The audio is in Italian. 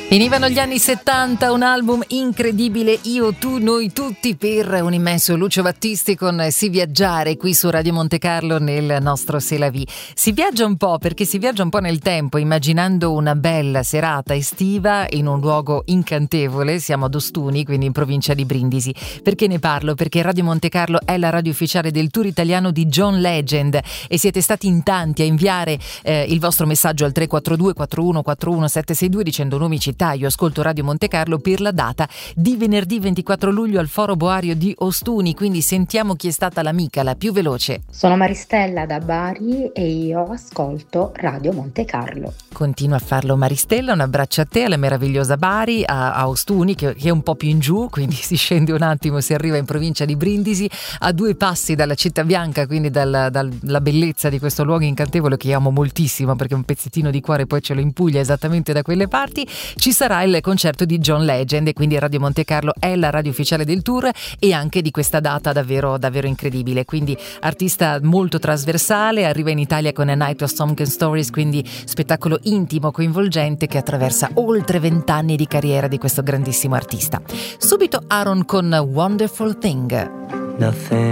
Finivano gli anni 70, un album incredibile, Io, tu, noi tutti, per un immenso Lucio Battisti con Si viaggiare qui su Radio Monte Carlo nel nostro C'est la vie. Si viaggia un po' perché si viaggia un po' nel tempo, immaginando una bella serata estiva in un luogo incantevole. Siamo ad Ostuni, quindi in provincia di Brindisi. Perché ne parlo? Perché Radio Monte Carlo è la radio ufficiale del tour italiano di John Legend e siete stati in tanti a inviare il vostro messaggio al 342 4141 762 dicendo nome, città. Io ascolto Radio Monte Carlo per la data di venerdì 24 luglio al Foro Boario di Ostuni, quindi sentiamo chi è stata l'amica, la più veloce. Sono Maristella da Bari e io ascolto Radio Monte Carlo. Continua a farlo Maristella, un abbraccio a te, alla meravigliosa Bari, a Ostuni che è un po' più in giù, quindi si scende un attimo, si arriva in provincia di Brindisi, a 2 passi dalla Città Bianca, quindi dalla bellezza di questo luogo incantevole che amo moltissimo perché un pezzettino di cuore poi ce lo in Puglia, esattamente da quelle parti. Ci sarà il concerto di John Legend e quindi Radio Monte Carlo è la radio ufficiale del tour e anche di questa data davvero incredibile, quindi artista molto trasversale, arriva in Italia con A Night of Songs and Stories, quindi spettacolo intimo, coinvolgente che attraversa oltre 20 anni di carriera di questo grandissimo artista. Subito Aaron con Wonderful Thing. Nothing